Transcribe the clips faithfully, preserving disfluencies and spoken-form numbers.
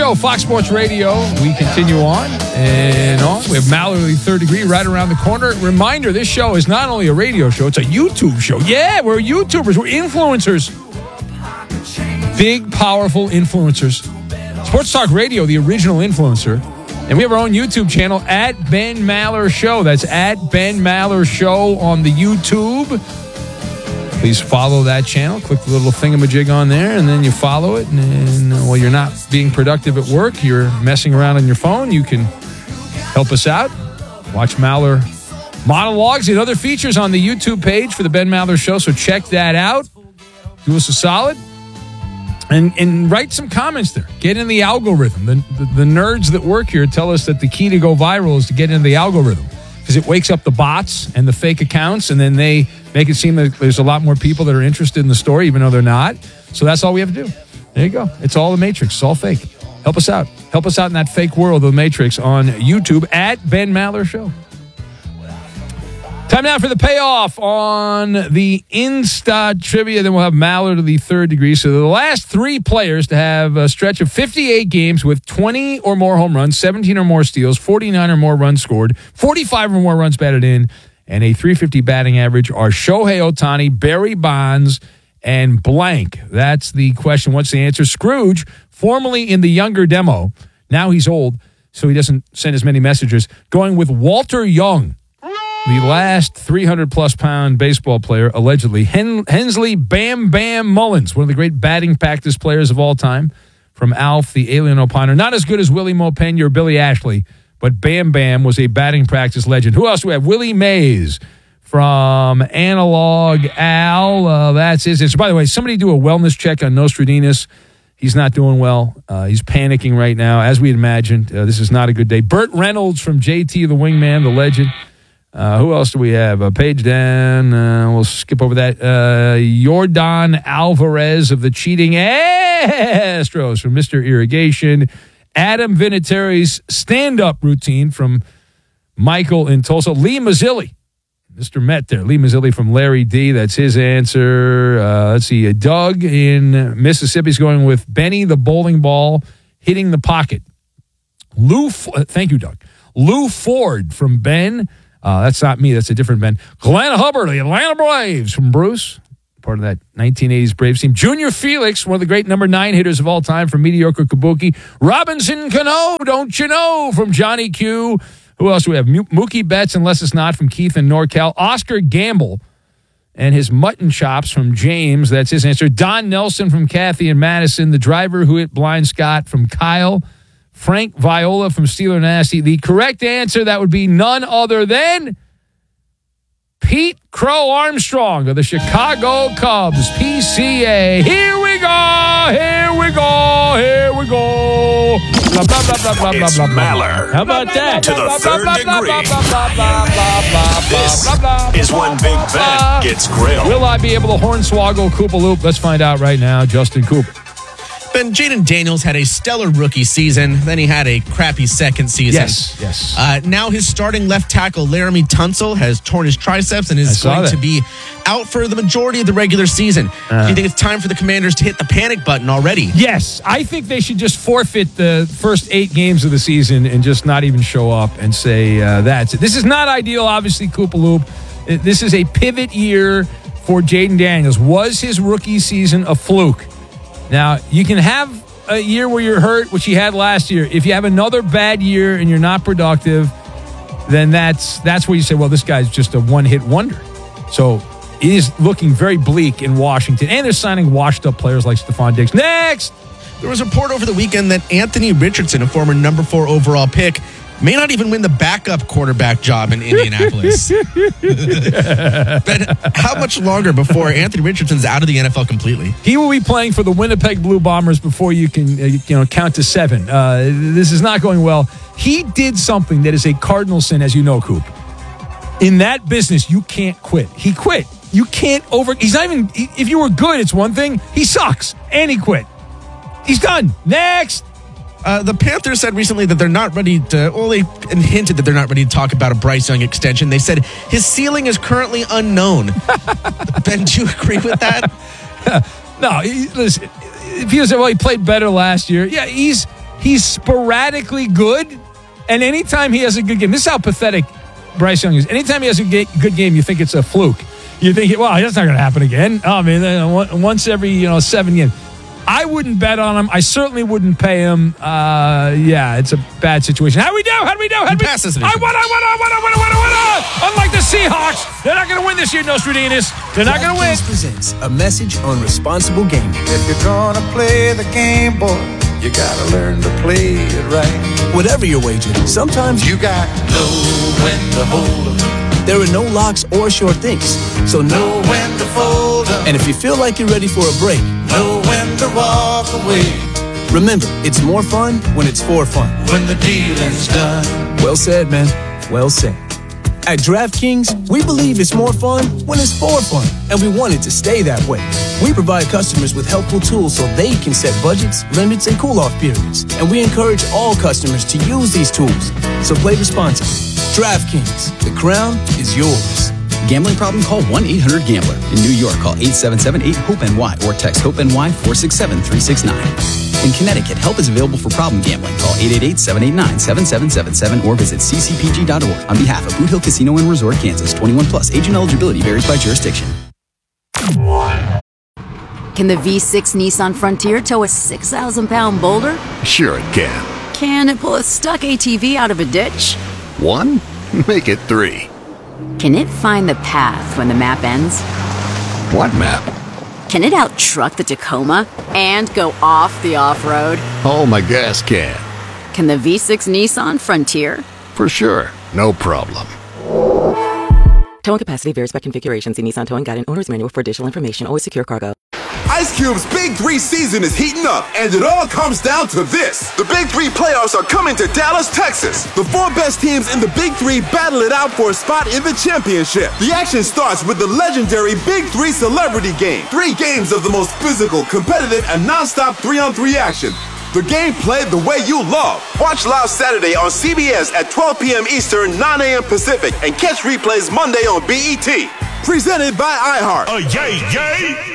Show, Fox Sports Radio. We continue on and on. We have Mallory Third Degree right around the corner. Reminder, this show is not only a radio show, it's a YouTube show. Yeah, we're YouTubers. We're influencers. Big, powerful influencers. Sports Talk Radio, the original influencer. And we have our own YouTube channel, at Ben Maller Show. That's at Ben Maller Show on the YouTube. Please follow that channel. Click the little thingamajig on there, and then you follow it. And then, uh, while you're not being productive at work, you're messing around on your phone, you can help us out. Watch Maller monologues and other features on the YouTube page for the Ben Maller Show, so check that out. Do us a solid. And, and write some comments there. Get in the algorithm. The, the, the nerds that work here tell us that the key to go viral is to get into the algorithm, because it wakes up the bots and the fake accounts, and then they make it seem that there's a lot more people that are interested in the story, even though they're not. So that's all we have to do. There you go. It's all the Matrix. It's all fake. Help us out. Help us out in that fake world of the Matrix on YouTube, at Ben Maller Show. Time now for the payoff on the Insta Trivia. Then we'll have Maller to the Third Degree. So the last three players to have a stretch of fifty-eight games with twenty or more home runs, seventeen or more steals, forty-nine or more runs scored, forty-five or more runs batted in, and a three fifty batting average are Shohei Ohtani, Barry Bonds, and blank. That's the question. What's the answer? Scrooge, formerly in the Younger demo. Now he's old, so he doesn't send as many messages. Going with Walter Young, the last three hundred plus pound baseball player, allegedly. Hen- Hensley Bam Bam Mullins, one of the great batting practice players of all time, from Alf, the Alien Opiner. Not as good as Willie Mo Pena or Billy Ashley, but Bam Bam was a batting practice legend. Who else do we have? Willie Mays from Analog Al. Uh, that's his answer. By the way, somebody do a wellness check on Nostradamus. He's not doing well. Uh, he's panicking right now, as we had imagined. Uh, this is not a good day. Burt Reynolds from J T, the Wingman, the legend. Uh, who else do we have? Uh, page down. Uh, we'll skip over that. Uh, Yordan Alvarez of the Cheating Astros from Mister Irrigation. Adam Vinatieri's stand-up routine from Michael in Tulsa. Lee Mazzilli, Mister Met there. Lee Mazzilli from Larry D. That's his answer. Uh, let's see. Uh, Doug in Mississippi's going with Benny the bowling ball hitting the pocket. Lou, F- thank you, Doug. Lou Ford from Ben. Uh, that's not me. That's a different Ben. Glenn Hubbard, the Atlanta Braves from Bruce, part of that nineteen eighties Braves team. Junior Felix, one of the great number nine hitters of all time from Mediocre Kabuki. Robinson Cano, don't you know, from Johnny Q. Who else do we have? M- Mookie Betts, unless it's not, from Keith and NorCal. Oscar Gamble and his mutton chops from James. That's his answer. Don Nelson from Kathy and Madison. The driver who hit Blind Scott from Kyle. Frank Viola from Steeler Nasty. The correct answer, that would be none other than Pete Crow Armstrong of the Chicago Cubs, P C A. Here we go, here we go, here we go. Blah, blah, blah, blah, blah, it's blah, blah, Maller. How about that? To the third degree. This is when Big Ben gets grilled. Will I be able to hornswoggle Koopa Loop? Let's find out right now. Justin Cooper. Ben, Jaden Daniels had a stellar rookie season. Then he had a crappy second season. Yes, yes. Uh, now his starting left tackle, Laramie Tunsil, has torn his triceps and is going that. to be out for the majority of the regular season. Uh, Do you think it's time for the Commanders to hit the panic button already? Yes. I think they should just forfeit the first eight games of the season and just not even show up and say uh, that's it. This is not ideal, obviously, Koopa Loop. This is a pivot year for Jaden Daniels. Was his rookie season a fluke? Now, you can have a year where you're hurt, which he had last year. If you have another bad year and you're not productive, then that's that's where you say, well, this guy's just a one-hit wonder. So it is looking very bleak in Washington. And they're signing washed-up players like Stephon Diggs. Next! There was a report over the weekend that Anthony Richardson, a former number four overall pick, may not even win the backup quarterback job in Indianapolis. But how much longer before Anthony Richardson's out of the N F L completely? He will be playing for the Winnipeg Blue Bombers before you can uh, you know count to seven. Uh, this is not going well. He did something that is a cardinal sin, as you know, Coop. In that business, you can't quit. He quit. You can't over... He's not even... If you were good, it's one thing. He sucks. And he quit. He's done. Next! Uh, the Panthers said recently that they're not ready to, well, they hinted that they're not ready to talk about a Bryce Young extension. They said his ceiling is currently unknown. Ben, do you agree with that? No, he, listen, if you say, well, he played better last year. Yeah, he's he's sporadically good, and anytime he has a good game, this is how pathetic Bryce Young is. Anytime he has a good game, you think it's a fluke. You think, well, that's not going to happen again. Oh, I mean, once every, you know, seven games. I wouldn't bet on him. I certainly wouldn't pay him. Uh, yeah, it's a bad situation. How do we do? How do we do? How do we pass this I won, I won, I won, I won, I won, I won. Unlike the Seahawks, they're not going to win this year, Nostradamus. They're not going to win. DraftKings presents a message on responsible gaming. If you're gonna play the game, boy, you gotta learn to play it right. Whatever your wager, sometimes You got to know when to hold 'em, there are no locks or sure things. So know know when to fold 'em, And if you feel like you're ready for a break, know when to walk away. remember, it's more fun when it's for fun. When the dealing's done, Well said, man. Well said. At DraftKings, we believe it's more fun when it's for fun, and we want it to stay that way. We provide customers with helpful tools so they can set budgets, limits, and cool-off periods, and we encourage all customers to use these tools. So play responsibly. DraftKings, the crown is yours. Gambling problem? Call one eight hundred gambler. In New York, call eight seven seven eight hope N Y or text HOPE-NY four six seven three six nine. In Connecticut, help is available for problem gambling. Call eight eight eight seven eight nine seven seven seven seven or visit c c p g dot org. On behalf of Boot Hill Casino and Resort, Kansas, twenty-one plus. Age and eligibility varies by jurisdiction. Can the V six Nissan Frontier tow a six thousand pound boulder? Sure it can. Can it pull a stuck A T V out of a ditch? One? Make it three. Can it find the path when the map ends? What map? Can it out-truck the Tacoma and go off the off-road? Oh, my gas can. Can the V six Nissan Frontier? For sure. No problem. Towing capacity varies by configuration. See Nissan Towing Guide and Owner's Manual for additional information. Always secure cargo. Ice Cube's Big Three season is heating up, and it all comes down to this. The Big Three playoffs are coming to Dallas, Texas. The four best teams in the Big Three battle it out for a spot in the championship. The action starts with the legendary Big Three Celebrity Game. Three games of the most physical, competitive, and non-stop three-on-three action. The game played the way you love. Watch live Saturday on C B S at twelve p.m. Eastern, nine a.m. Pacific, and catch replays Monday on B E T. Presented by iHeart. Oh, yay, yay!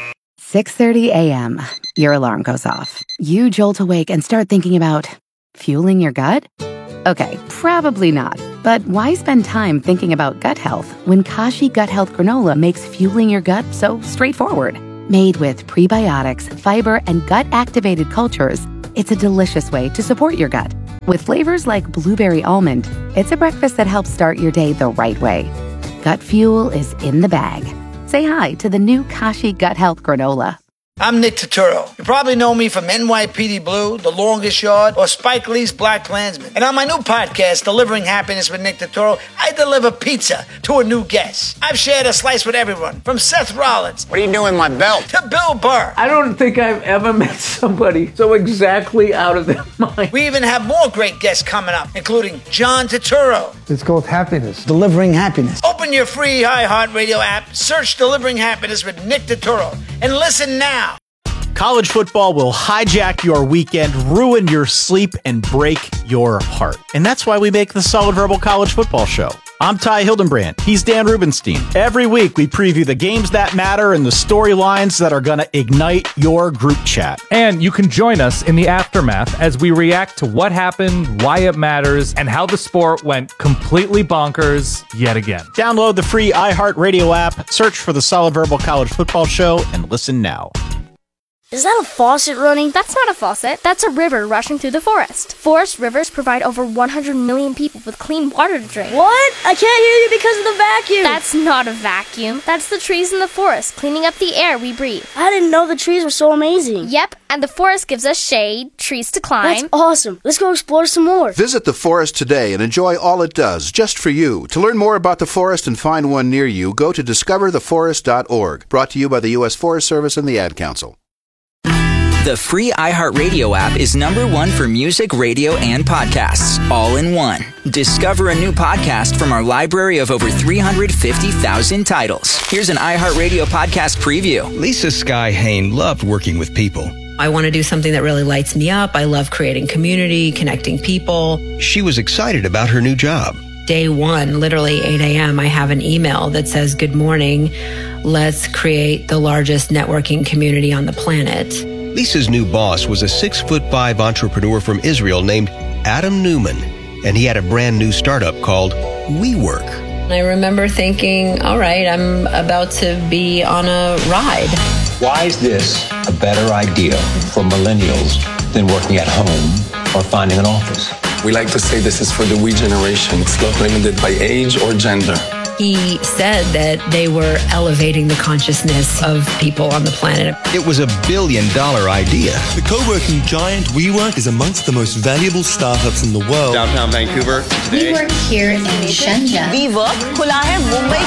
six thirty a.m. Your alarm goes off. You jolt awake and start thinking about fueling your gut? Okay, probably not. But why spend time thinking about gut health when Kashi Gut Health Granola makes fueling your gut so straightforward? Made with prebiotics, fiber, and gut-activated cultures, it's a delicious way to support your gut. With flavors like blueberry almond, it's a breakfast that helps start your day the right way. Gut fuel is in the bag. Say hi to the new Kashi Gut Health Granola. I'm Nick Turturro. You probably know me from N Y P D Blue, The Longest Yard, or Spike Lee's Black Klansman. And on my new podcast, Delivering Happiness with Nick Turturro, I deliver pizza to a new guest. I've shared a slice with everyone, from Seth Rollins. What are you doing with my belt? To Bill Burr. I don't think I've ever met somebody so exactly out of their mind. We even have more great guests coming up, including John Turturro. It's called Happiness. Delivering Happiness. Open your free iHeartRadio app, search Delivering Happiness with Nick Turturro, and listen now. College football will hijack your weekend, ruin your sleep, and break your heart. And that's why we make the Solid Verbal College Football Show. I'm Ty Hildenbrand. He's Dan Rubenstein. Every week, we preview the games that matter and the storylines that are going to ignite your group chat. And you can join us in the aftermath as we react to what happened, why it matters, and how the sport went completely bonkers yet again. Download the free iHeartRadio app, search for the Solid Verbal College Football Show, and listen now. Is that a faucet running? That's not a faucet. That's a river rushing through the forest. Forest rivers provide over one hundred million people with clean water to drink. What? I can't hear you because of the vacuum. That's not a vacuum. That's the trees in the forest cleaning up the air we breathe. I didn't know the trees were so amazing. Yep, and the forest gives us shade, trees to climb. That's awesome. Let's go explore some more. Visit the forest today and enjoy all it does, just for you. To learn more about the forest and find one near you, go to discover the forest dot org. Brought to you by the U S Forest Service and the Ad Council. The free iHeartRadio app is number one for music, radio, and podcasts, all in one. Discover a new podcast from our library of over three hundred fifty thousand titles. Here's an iHeartRadio podcast preview. Lisa Sky Hain loved working with people. I want to do something that really lights me up. I love creating community, connecting people. She was excited about her new job. Day one, literally eight a.m., I have an email that says, "Good morning. Let's create the largest networking community on the planet." Lisa's new boss was a six foot five entrepreneur from Israel named Adam Newman, and he had a brand new startup called WeWork. I remember thinking, all right, I'm about to be on a ride. Why is this a better idea for millennials than working at home or finding an office? We like to say this is for the we generation. It's not limited by age or gender. He said that they were elevating the consciousness of people on the planet. It was a billion dollar idea. The co-working giant WeWork is amongst the most valuable startups in the world. Downtown Vancouver today. We work here in Shenzhen. WeWork खुला है मुंबई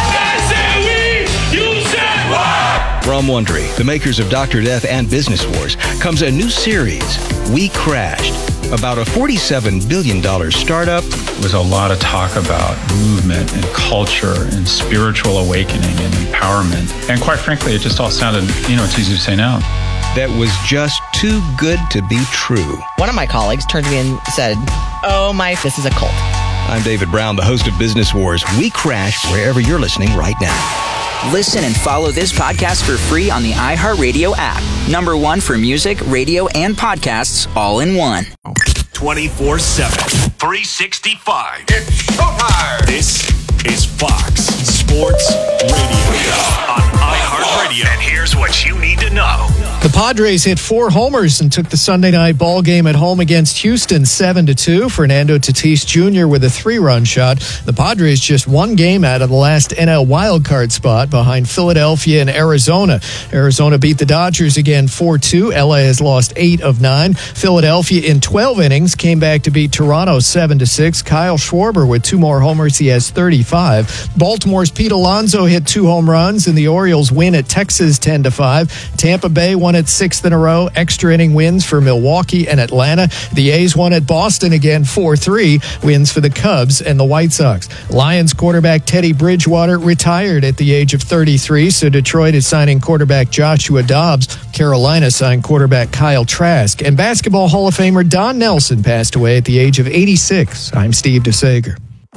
के From Wondery, the makers of Doctor Death and Business Wars, comes a new series, We Crashed, about a forty-seven billion dollars startup. There was a lot of talk about movement and culture and spiritual awakening and empowerment. And quite frankly, it just all sounded, you know, it's easy to say now. That was just too good to be true. One of my colleagues turned to me and said, oh my, this is a cult. I'm David Brown, the host of Business Wars. We Crash wherever you're listening right now. Listen and follow this podcast for free on the iHeartRadio app. Number one for music, radio, and podcasts all in one. twenty-four seven, three sixty-five. It's showtime. This is Fox Sports Radio on iHeartRadio. And here's what you need to know. The Padres hit four homers and took the Sunday night ball game at home against Houston seven to two. Fernando Tatis Junior with a three-run shot. The Padres just one game out of the last N L wildcard spot behind Philadelphia and Arizona. Arizona beat the Dodgers again four two. L A has lost eight of nine. Philadelphia in twelve innings came back to beat Toronto seven to six. Kyle Schwarber with two more homers. He has thirty-five. Baltimore's Pete Alonso hit two home runs, and the Orioles win at Texas ten to five. Tampa Bay won its sixth in a row. Extra inning wins for Milwaukee and Atlanta. The A's won at Boston again four three. Wins for the Cubs and the White Sox. Lions quarterback Teddy Bridgewater retired at the age of thirty-three, so Detroit is signing quarterback Joshua Dobbs. Carolina signed quarterback Kyle Trask. And Basketball Hall of Famer Don Nelson passed away at the age of eighty-six. I'm Steve DeSager.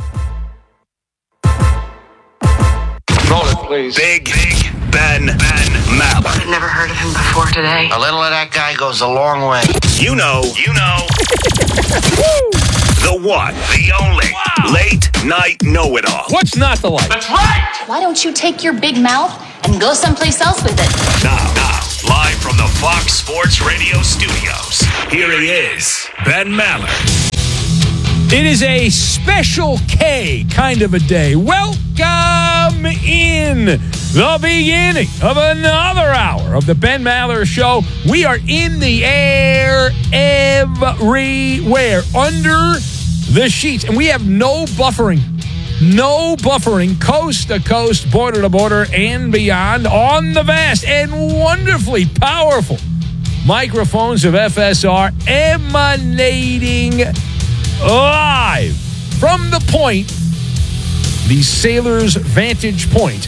Roll it, please. Big, big Ben, Ben Maller. Never heard of him before today. A little of that guy goes a long way. You know, you know. The one, the only, wow. Late night know-it-all. What's not the like? That's right! Why don't you take your big mouth and go someplace else with it? Now, now, live from the Fox Sports Radio studios, here he is, Ben Maller. It is a special K kind of a day. Welcome in the beginning of another hour of the Ben Maller Show. We are in the air everywhere, under the sheets, and we have no buffering. No buffering, coast to coast, border to border, and beyond on the vast and wonderfully powerful microphones of F S R emanating live from the point, the Sailor's Vantage Point.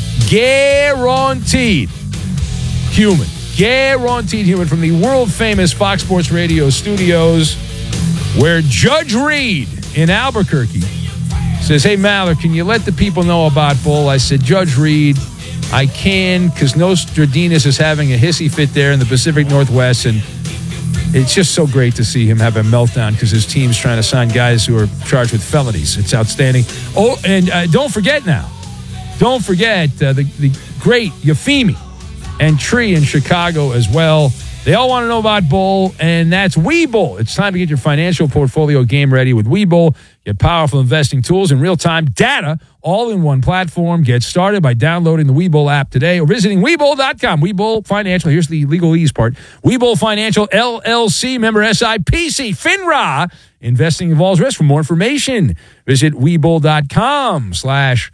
Guaranteed human. Guaranteed human from the world-famous Fox Sports Radio studios, where Judge Reed in Albuquerque says, hey, Maller, can you let the people know about Bull? I said, Judge Reed, I can, because Nostradamus is having a hissy fit there in the Pacific Northwest, and it's just so great to see him have a meltdown because his team's trying to sign guys who are charged with felonies. It's outstanding. Oh, and uh, don't forget now, don't forget uh, the, the great Yafimi and Tree in Chicago as well. They all want to know about Bull, and that's Webull. It's time to get your financial portfolio game ready with Webull. Get powerful investing tools and real-time data all in one platform. Get started by downloading the Webull app today or visiting Webull dot com. Webull Financial, here's the legalese part. Webull Financial, L L C, member S I P C, FINRA. Investing involves risk. For more information, visit Webull dot com slash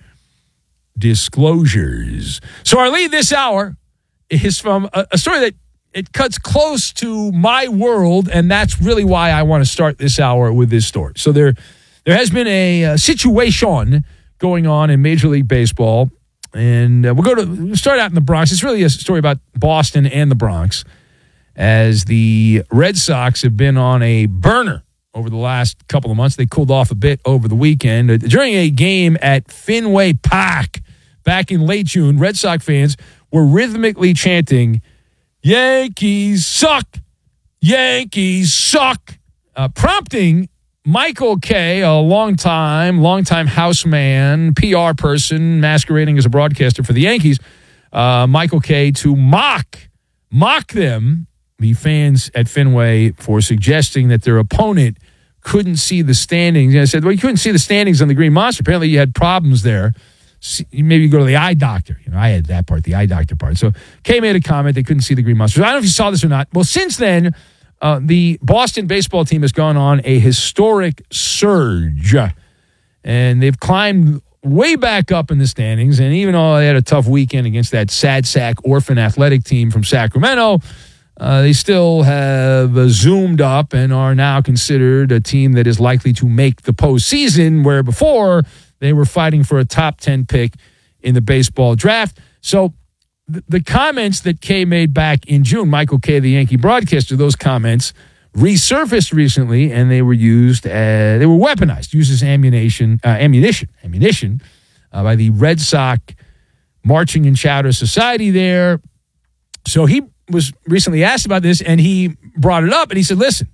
disclosures. So our lead this hour is from a, a story that it cuts close to my world, and that's really why I want to start this hour with this story. So there, there has been a, a situation going on in Major League Baseball, and uh, we'll go to we'll start out in the Bronx. It's really a story about Boston and the Bronx, as the Red Sox have been on a burner over the last couple of months. They cooled off a bit over the weekend. Uh, during a game at Fenway Park back in late June, Red Sox fans were rhythmically chanting, Yankees suck. Yankees suck. Uh, prompting Michael Kay, a longtime, longtime houseman, P R person, masquerading as a broadcaster for the Yankees, uh, Michael Kay, to mock, mock them, the fans at Fenway, for suggesting that their opponent couldn't see the standings. And I said, well, you couldn't see the standings on the Green Monster. Apparently you had problems there. Maybe you go to the eye doctor. You know, I had that part, the eye doctor part. So Kay made a comment. They couldn't see the Green Monsters. I don't know if you saw this or not. Well, since then, uh, the Boston baseball team has gone on a historic surge. And they've climbed way back up in the standings. And even though they had a tough weekend against that sad sack orphan athletic team from Sacramento, uh, they still have uh, zoomed up and are now considered a team that is likely to make the postseason, where before they were fighting for a top ten pick in the baseball draft. So th- the comments that Kay made back in June, Michael Kay, the Yankee broadcaster, those comments resurfaced recently, and they were used as, they were weaponized, used as ammunition, uh, ammunition, ammunition uh, by the Red Sox Marching and Chowder Society there. So he was recently asked about this, and he brought it up, and he said, listen,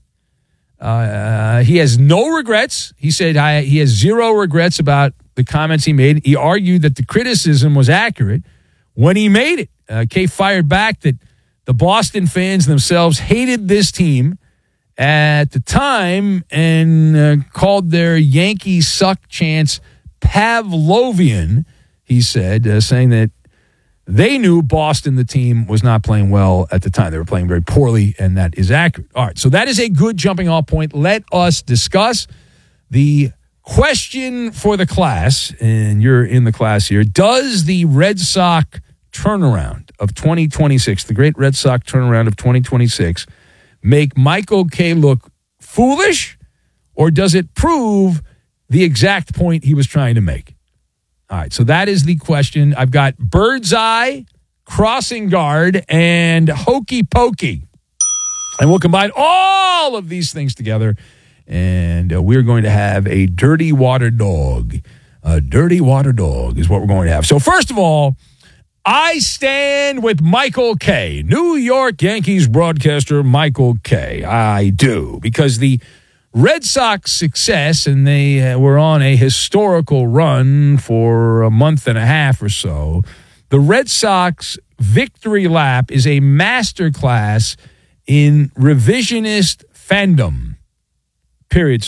Uh, he has no regrets. He said I, he has zero regrets about the comments he made. He argued that the criticism was accurate when he made it. Uh, Kay fired back that the Boston fans themselves hated this team at the time and uh, called their Yankee suck chants Pavlovian, he said, uh, saying that they knew Boston, the team, was not playing well at the time. They were playing very poorly, and that is accurate. All right, so that is a good jumping off point. Let us discuss the question for the class, and you're in the class here. Does the Red Sox turnaround of twenty twenty-six, the great Red Sox turnaround of twenty twenty-six, make Michael Kay look foolish, or does it prove the exact point he was trying to make? All right, so that is the question. I've got Bird's Eye, Crossing Guard, and Hokey Pokey. And we'll combine all of these things together, and uh, we're going to have a dirty water dog. A dirty water dog is what we're going to have. So first of all, I stand with Michael Kay, New York Yankees broadcaster Michael Kay. I do, because the Red Sox success, and they uh, were on a historical run for a month and a half or so. The Red Sox victory lap is a masterclass in revisionist fandom. Period.